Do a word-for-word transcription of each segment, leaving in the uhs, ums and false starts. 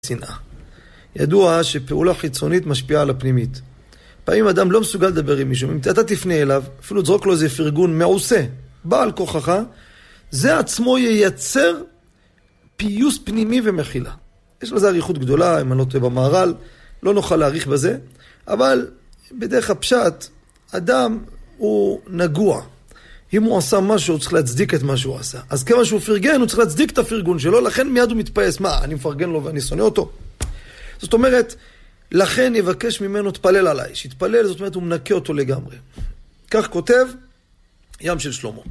שנאה. ידוע שפעולה חיצונית משפיעה על הפנימית. פעמים אדם לא מסוגל לדבר עם מישהו, אם אתה תפנה אליו, אפילו תזרוק לו איזה פרגון מעושה, בעל כוחך, זה עצמו ייצר פיוס פנימי ומחילה. יש לזה עריכות גדולה, אם אני לא טועה במהר"ל, לא נוכל להעריך בזה, אבל בדרך הפשט, אדם הוא נגוע. אם הוא עשה משהו, הוא צריך להצדיק את מה שהוא עשה. אז כמה שהוא פרגן, הוא צריך להצדיק את הפרגון שלו, לכן מיד הוא מתפייס. מה, אני מפרגן לו ואני שונא אותו? זאת אומרת, לכן יבקש ממנו, תפלל עליי. שיתפלל, זאת אומרת, הוא מנקה אותו לגמרי. כך כותב ים של שלמה.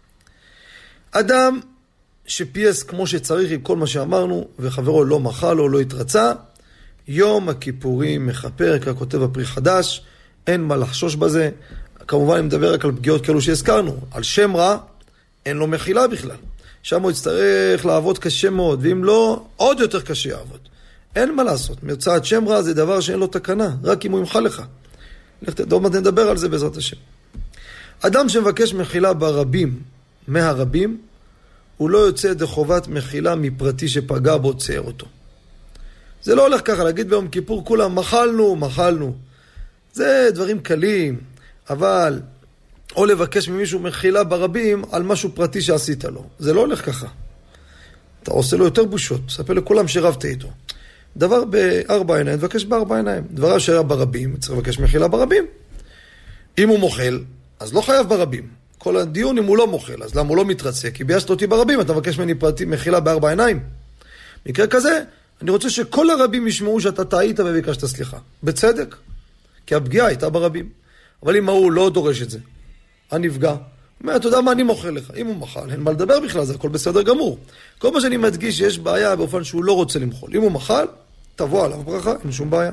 אדם שפייס כמו שצריך עם כל מה שאמרנו, וחברו לא מחל או לא התרצה, יום הכיפורים מחפר, כך כותב הפרי חדש, אין מה לחשוש בזה. כמובן אני מדבר רק על פגיעות כאלו שהזכרנו, על שם רע, אין לו מחילה בכלל. שם הוא יצטרך לעבוד קשה מאוד, ואם לא, עוד יותר קשה יעבוד. אין מה לעשות, מרצעת שם רע זה דבר שאין לו תקנה, רק אם הוא ימחל לך. עוד מעט נדבר על זה בעזרת השם. אדם שמבקש מחילה ברבים, מהרבים, הוא לא יוצא ידי חובת מחילה מפרטי שפגע בו, צייר אותו. זה לא הולך ככה, להגיד ביום כיפור כולם, מחלנו, מחלנו. זה דברים קלים, אבל או לבקש ממישהו מחילה ברבים על משהו פרטי שעשית לו. זה לא הולך ככה. אתה עושה לו יותר בושות, ספר לכולם שרבת איתו. דבר בארבע עיניים, תבקש בארבע עיניים. דבריו שהיה ברבים, צריך לבקש מחילה ברבים. אם הוא מוחל, אז לא חייב ברבים. כל הדיון אם הוא לא מוחל, אז למה הוא לא מתרצה? כי ביישת אותי ברבים, אתה מבקש ממני פרטי מחילה בארבע עיניים. מקרה כזה, אני רוצה שכל הרבים ישמעו שאתה טעית וביקשת סליחה. בצדק. כי הפגיעה הייתה ברבים. אבל אם הוא לא דורש את זה, הנפגע, הוא אומר, אתה יודע מה, אני מוחל לך. אם הוא מחל, אין מה לדבר בכלל, זה הכל בסדר גמור. כל מה שאני מדגיש שיש בעיה באופן שהוא לא רוצה למחול. אם הוא מחל, תבוא עליו ברכה, אין שום בעיה.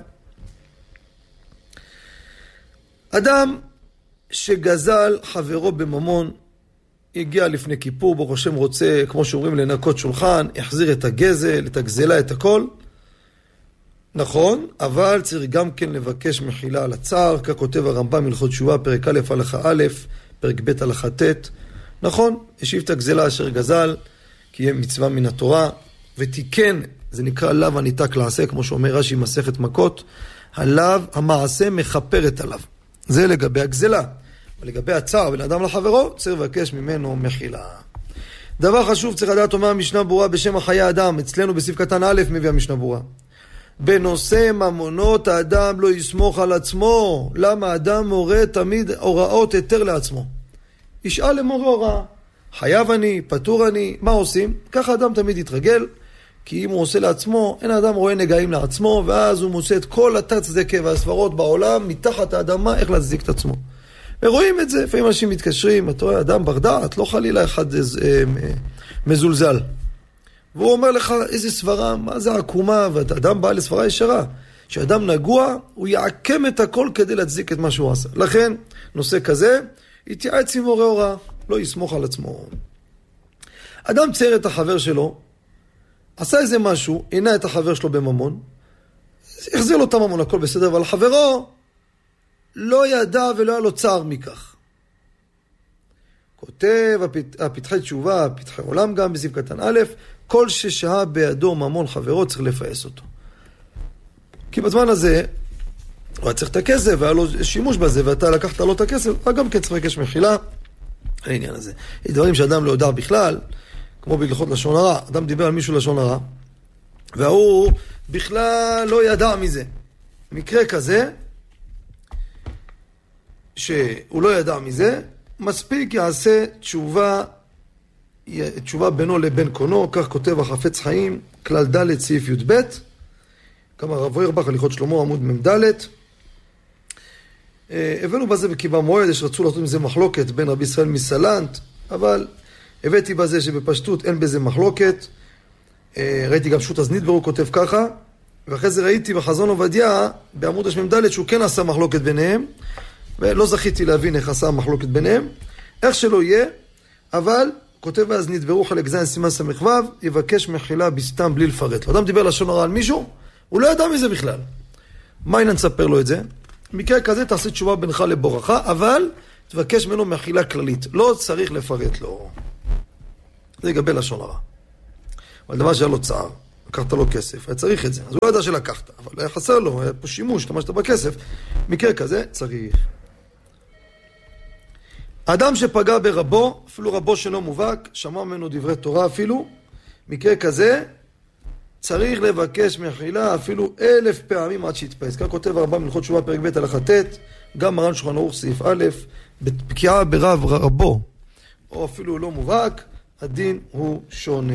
אדם שגזל חברו בממון, הגיע לפני כיפור, ברוך השם רוצה, כמו שאומרים, לנקות שולחן, החזיר את הגזל, את הגזלה, את הכל. נכון, אבל צריך גם כן לבקש מחילה על הצער, כך כותב הרמב"ם הלכות תשובה, פרק א' הלכה א', פרק ב' הלכה ט'. נכון, השיב את הגזלה אשר גזל, כי יהיה מצווה מן התורה, ותיקן, זה נקרא לאו הניתק לעשה, כמו שאומר רש"י מסכת מכות, הלאו המעשה מחפרת עליו. זה לגבי הגזלה. ולגבי הצער בין אדם לחברו, צריך לבקש ממנו מחילה. דבר חשוב, צריך לדעת, אומר המשנה ברורה בשם החיי אדם, אצלנו בסעיף קטן א' מביא המשנה ברורה. בנושא ממונות האדם לא יסמוך על עצמו. למה האדם מורה תמיד הוראות יותר לעצמו? ישאל למורה הוראה. חייב אני, פטור אני, מה עושים? ככה האדם תמיד יתרגל, כי אם הוא עושה לעצמו, אין האדם רואה נגעים לעצמו, ואז הוא מוצא את כל התת צדקה והסברות בעולם, מתחת האדמה, איך להצדיק את עצמו. ורואים את זה, לפעמים אנשים מתקשרים, אתה רואה, אדם בר דעת, לא חלילה אחד אה, אה, מזולזל. והוא אומר לך, איזה סברה, מה זה עקומה, ואדם בא לסברה ישרה. כשאדם נגוע, הוא יעקם את הכל כדי להצדיק את מה שהוא עשה. לכן, נושא כזה, יתייעץ עם מורה הוראה, לא יסמוך על עצמו. אדם צייר את החבר שלו, עשה איזה משהו, עינה את החבר שלו בממון, החזיר לו את הממון, הכל בסדר, אבל חברו לא ידע ולא היה לו צער מכך. כותב הפתחי תשובה, פתחי עולם גם בסעיף קטן א', כל ששהה בידו ממון חברו צריך לפייס אותו. כי בזמן הזה, הוא היה צריך את הכסף, והיה לו שימוש בזה, ואתה לקחת לו את הכסף, גם כן צריך לבקש מחילה, העניין הזה. יש דברים שאדם לא יודע בכלל, כמו בהלכות לשון הרע. אדם דיבר על מישהו לשון הרע, והוא בכלל לא ידע מזה. מקרה כזה, שהוא לא ידע מזה, מספיק יעשה תשובה, תשובה בינו לבין קונו, כך כותב החפץ חיים, כלל ד' סעיף י' ב', כמה רב אוירבך, הליכות שלמה, עמוד מ' ד'. הבאנו בזה בקיבה מועד, יש רצו לעשות עם זה מחלוקת בין רבי ישראל מסלנט, אבל הבאתי בזה שבפשטות אין בזה מחלוקת. ראיתי גם שו"ת אזנית ברוך כותב ככה, ואחרי זה ראיתי בחזון עובדיה, בעמוד השמם ד' שהוא כן עשה מחלוקת ביניהם, ולא זכיתי להבין איך עשה המחלוקת ביניהם, איך שלא יהיה, אבל כותב באזנית ברוך חלק זין סימן סמך ו', יבקש מחילה בסתם בלי לפרט לו. אדם דיבר לשון הרע על מישהו, הוא לא ידע מזה בכלל. מה הנה נספר לו את זה? במקרה כזה תעשה תשובה בינך לבורך, אבל תבקש ממנו מחילה כללית. לא צריך לפרט לו. זה יגבל לשון הרע. אבל דבר שהיה לו צער. לקחת לו כסף, היה צריך את זה, אז הוא לא ידע שלקחת, אבל היה חסר לו, היה פה שימוש, השתמשת בכסף, מקרה כזה צריך. אדם שפגע ברבו, אפילו רבו שלא מובהק, שמע ממנו דברי תורה אפילו, מקרה כזה, צריך לבקש מחילה אפילו אלף פעמים עד שיתפייס. כך כותב הרמב"ם בהלכות תשובה פרק ב' הלכה ט', גם מרן שולחן ערוך סעיף א', בפגיעה ברב רבו, או אפילו לא מובהק, הדין הוא שונה.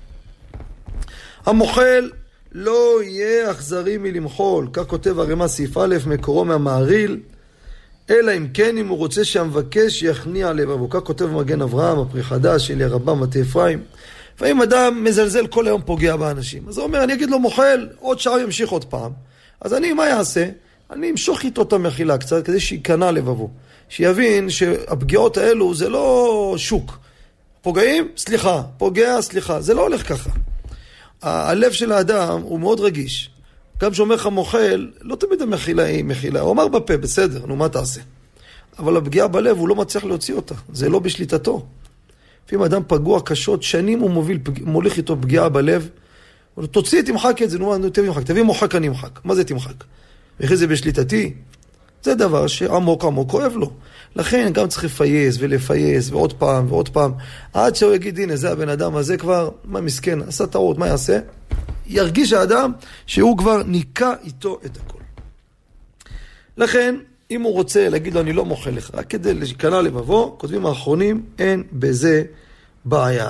המוחל לא יהיה אכזרי מלמחול, כך כותב הרמ"א סעיף א', מקורו מהמהרי"ל, אלא אם כן אם הוא רוצה שהמבקש יכניע לבבו. כך כותב מגן אברהם, הפרי חדש, אלי הרמב"ם, מטה אפרים. ואם אדם מזלזל כל היום פוגע באנשים, אז הוא אומר, אני אגיד לו מוחל, עוד שעה ימשיך עוד פעם. אז אני, מה יעשה? אני אמשוך איתו את המחילה קצת, כדי שיקנה לבבו. שיבין שהפגיעות האלו זה לא שוק. פוגעים? סליחה. פוגע? סליחה. זה לא הולך ככה. הלב של האדם הוא מאוד רגיש. גם שאומר לך מוחל, לא תמיד המחילה היא מחילה. הוא אמר בפה, בסדר, נו מה תעשה? אבל הפגיעה בלב הוא לא מצליח להוציא אותה. זה לא בשליטתו. לפעמים אדם פגוע קשות, שנים הוא מוביל, מוליך איתו פגיעה בלב. תוציא, תמחק את זה, נו, תמחק. תביא מוחק, אני אמחק. מה זה תמחק? וכי זה בשליטתי? זה דבר שעמוק עמוק כואב לו. לכן גם צריך לפייס ולפייס ועוד פעם ועוד פעם. עד שהוא יגיד, הנה, זה הבן אדם הזה כבר, מה מסכן, עשה טעות, מה יעשה? ירגיש האדם שהוא כבר ניקה איתו את הכל. לכן, אם הוא רוצה להגיד לו, אני לא מוחל לך, רק כדי להיכנע לבבו, כותבים האחרונים, אין בזה בעיה.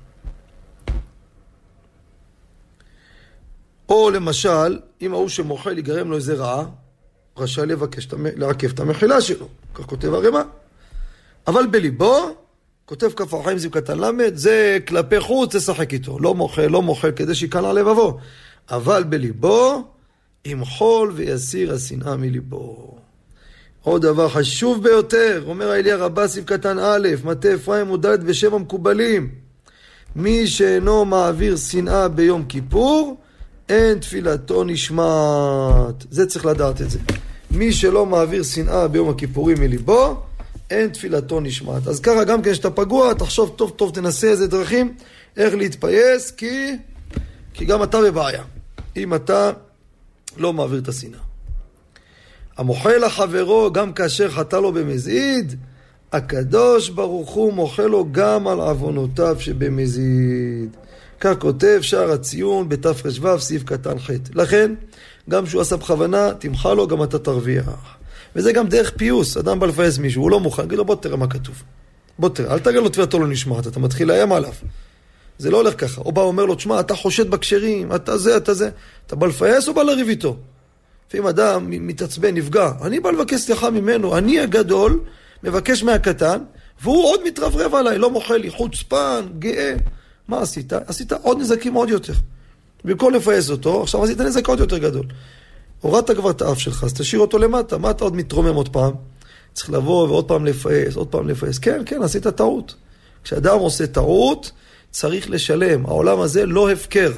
או למשל, אם ההוא שמוחל יגרם לו איזה רעה, רשאי לבקש, לעכב את המחילה שלו. כך כותב הרמ"א. אבל בליבו, כותב כף החיים זיו קטן למד, זה כלפי חוץ, תשחק איתו. לא מוחל, לא מוחל, כדי שיקנע לבבו. אבל בליבו, ימחול ויסיר השנאה מליבו. עוד דבר חשוב ביותר, אומר האליה רבה סעיף קטן א', מטה אפרים מודלת בשם המקובלים. מי שאינו מעביר שנאה ביום כיפור, אין תפילתו נשמעת. זה צריך לדעת את זה. מי שלא מעביר שנאה ביום הכיפורים מליבו, אין תפילתו נשמעת. אז ככה גם כן שאתה פגוע, תחשוב טוב טוב, תנסה איזה דרכים, איך להתפייס, כי, כי גם אתה בבעיה. אם אתה לא מעביר את השנאה. המוחל לחברו גם כאשר חטא לו במזיד, הקדוש ברוך הוא מוחל לו גם על עוונותיו שבמזיד. כך כותב שער הציון בתר"ו סעיף קטן ח'. לכן, גם שהוא עשה בכוונה, תמחה לו, גם אתה תרוויח. וזה גם דרך פיוס. אדם בא לפייס מישהו, הוא לא מוכן,גיד לו בוא תראה מה כתוב. בוא תראה, אל תגיד לו תפילתו לא נשמעת, אתה מתחיל לאיים עליו. זה לא הולך ככה. או בא אומר לו, תשמע, אתה חושד בקשרים, אתה זה, אתה זה. אתה בא לפייס או בא לריב איתו? לפעמים אדם מתעצבן, נפגע. אני בא לבקש סליחה ממנו, אני הגדול, מבקש מהקטן, והוא עוד מתרברב עליי, לא מוחל לי, חוצפן, גאה. מה עשית? עשית עוד נזקים עוד יותר. במקום לפייס אותו, עכשיו עשית נזק עוד יותר גדול. הורדת כבר את האף שלך, אז תשאיר אותו למטה. מה אתה עוד מתרומם עוד פעם? צריך לבוא ועוד פעם לפייס, עוד פעם לפייס. כן, כן, עשית טעות. כשאדם עושה טעות, צריך לשלם. העולם הזה לא הפקר.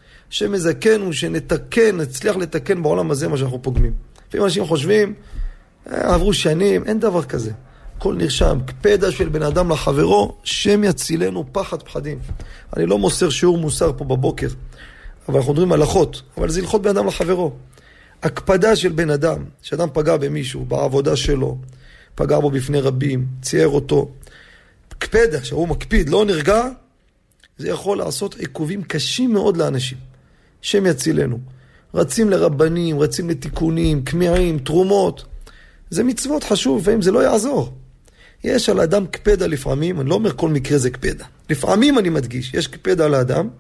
שמזכן הוא שנתקן, נצליח לתקן בעולם הזה מה שאנחנו פוגמים. לפעמים אנשים חושבים, עברו שנים, אין דבר כזה. הכל נרשם, קפדה של בן אדם לחברו, שם יצילנו פחד פחדים. אני לא מוסר שיעור מוסר פה בבוקר, אבל אנחנו מדברים הלכות, אבל זה הלכות בן אדם לחברו. הקפדה של בן אדם, שאדם פגע במישהו, בעבודה שלו, פגע בו בפני רבים, צייר אותו, קפדה, שהוא מקפיד, לא נרגע, זה יכול לעשות עיכובים קשים מאוד לאנשים. שם יצילנו. רצים לרבנים, רצים לתיקונים, כמיעים, תרומות. זה מצוות חשוב, ואם זה לא יעזור. יש על האדם קפדה לפעמים, אני לא אומר כל מקרה זה קפדה. לפעמים אני מדגיש, יש קפדה על האדם,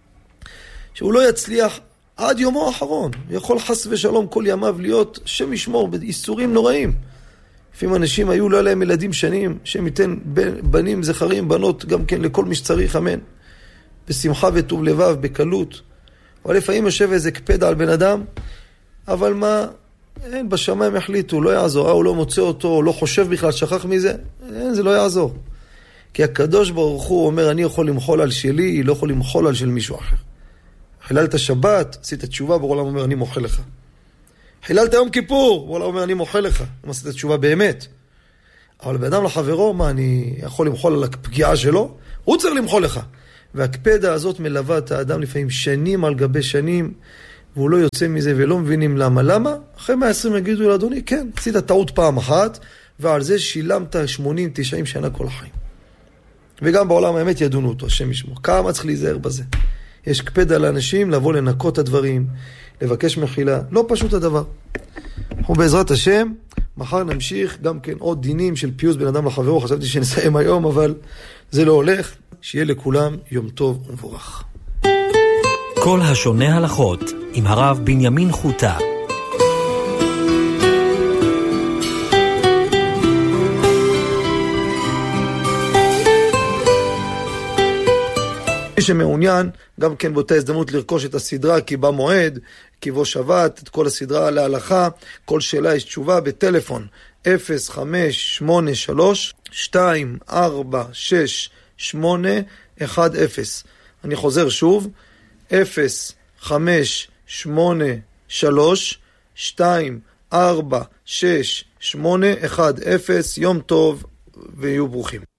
שהוא לא יצליח עד יומו האחרון. יכול חס ושלום כל ימיו להיות שם ישמור באיסורים נוראים. לפעמים אנשים היו לא להם ילדים שנים, שהם ייתן בנים, זכרים, בנות, גם כן לכל מי שצריך, אמן. בשמחה וטוב לבב, בקלות. אבל לפעמים יושב איזה קפדה על בן אדם, אבל מה, אין, בשמיים החליטו, לא יעזור, הוא לא מוצא אותו, לא חושב בכלל, שכח מזה, אין, זה לא יעזור. כי הקדוש ברוך הוא אומר, אני יכול למחול על שלי, לא יכול למחול על של מישהו אחר. חיללת שבת, עשית תשובה, בעולם אומר, אני מוחל לך. חיללת יום כיפור, בעולם אומר, אני מוחל לך. אם עשית תשובה באמת. אבל באדם לחברו, מה, אני יכול למחול על הפגיעה שלו? הוא צריך למחול לך. והקפדה הזאת מלווה את האדם לפעמים שנים על גבי שנים, והוא לא יוצא מזה ולא מבינים למה. למה? אחרי מאה ועשרים יגידו לאדוני, כן, עשית טעות פעם אחת, ועל זה שילמת שמונים תשעים שנה כל החיים. וגם בעולם האמת ידונו אותו, השם ישמור. כמה צריך להיזהר בזה? יש קפדה לאנשים לבוא לנקות את הדברים, לבקש מחילה. לא פשוט הדבר. אנחנו בעזרת השם, מחר נמשיך גם כן עוד דינים של פיוס בין אדם לחברו. חשבתי שנסיים היום, אבל זה לא הולך. שיהיה לכולם יום טוב ומבורך. כל השונה הלכות עם הרב בנימין חוטה. מי שמעוניין, גם כן באותה הזדמנות לרכוש את הסדרה כי בא מועד, כי בוא שבת, את כל הסדרה להלכה, כל שאלה יש תשובה בטלפון אפס חמש שמונה שלוש שתיים ארבע שש שמונה אחת אפס. אני חוזר שוב, אפס חמש שמונה שלוש שתיים ארבע שש שמונה אחת אפס. יום טוב ויהיו ברוכים.